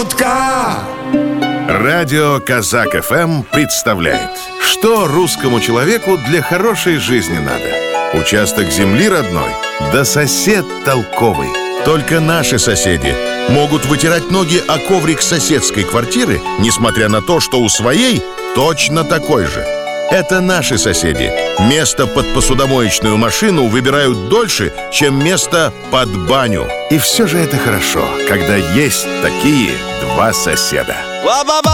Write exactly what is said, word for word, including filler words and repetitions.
Радио Казак эф эм представляет, что русскому человеку для хорошей жизни надо. Участок земли родной, да сосед толковый. Только наши соседи могут вытирать ноги о коврик соседской квартиры, несмотря на то, что у своей точно такой же. Это наши соседи. Место под посудомоечную машину выбирают дольше, чем место под баню. И все же это хорошо, когда есть такие два соседа.